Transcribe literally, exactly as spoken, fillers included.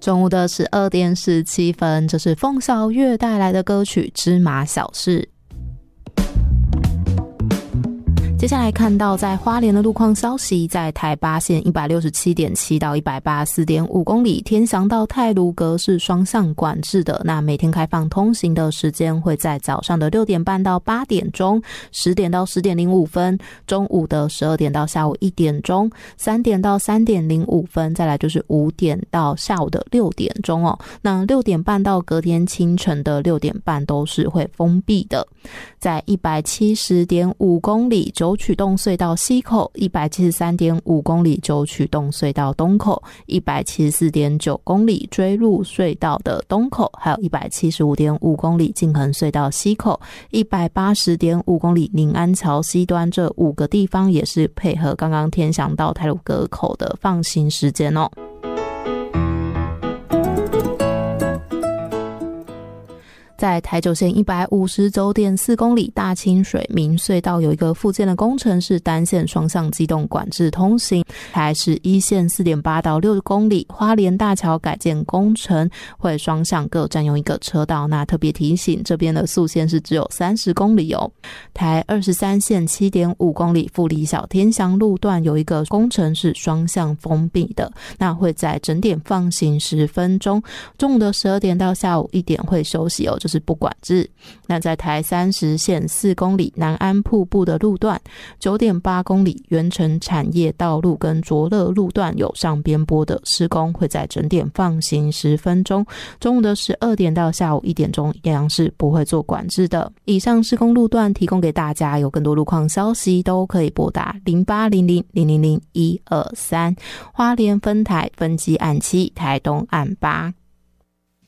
中午的十二点十七分，这是凤小岳带来的歌曲《芝麻小事》。接下来看到在花莲的路况消息，在台八线 一百六十七点七 到 一百八十四点五 公里，天祥到太鲁阁是双向管制的，那每天开放通行的时间会在早上的六点半到八点钟，十点到十点零五分，中午的十二点到下午一点钟，三点到三点零五分，再来就是五点到下午的六点钟哦。那六点半到隔天清晨的六点半都是会封闭的。在 一百七十点五 公里九曲洞隧道西口， 一百七十三点五 公里九曲洞隧道东口， 一百七十四点九 公里追鹿隧道的东口，还有 一百七十五点五 公里静恒隧道西口， 一百八十点五 公里宁安桥西端，这五个地方也是配合刚刚天祥到太鲁阁口的放行时间哦。在台九线 一百五十九点四 公里大清水明隧道有一个复建的工程是单线双向机动管制通行，还是一线 四点八 到六公里花莲大桥改建工程会双向各占用一个车道，那特别提醒这边的速限是只有三十公里哦。台二十三线 七点五 公里富里小天祥路段有一个工程是双向封闭的，那会在整点放行十分钟，中午的十二点到下午一点会休息哦，就是不管制。那在台三十线四公里南安瀑布的路段， 九点八 公里原城产业道路跟卓乐路段有上边坡的施工，会在整点放行十分钟，中午的十二点到下午一点钟一样是不会做管制的。以上施工路段提供给大家，有更多路况消息都可以拨打零八零零零零零一二三，花莲分台分机案七，台东案八。